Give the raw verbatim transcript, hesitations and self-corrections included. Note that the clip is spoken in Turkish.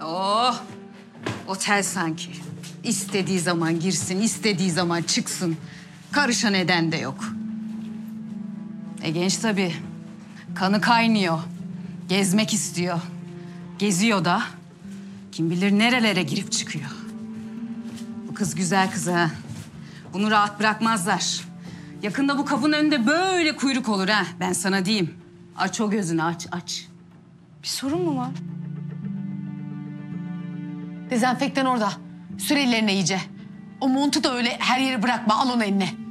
Oh, otel sanki. İstediği zaman girsin, istediği zaman çıksın. Karışan eden de yok. E genç tabii. Kanı kaynıyor. Gezmek istiyor. Geziyor da. Kim bilir nerelere girip çıkıyor. Bu kız güzel kız ha. Bunu rahat bırakmazlar. Yakında bu kapının önünde böyle kuyruk olur ha. Ben sana diyeyim. Aç o gözünü, aç, aç. Bir sorun mu var? Dezenfektan orada. Sür ellerine iyice. O montu da öyle her yere bırakma. Al onu eline.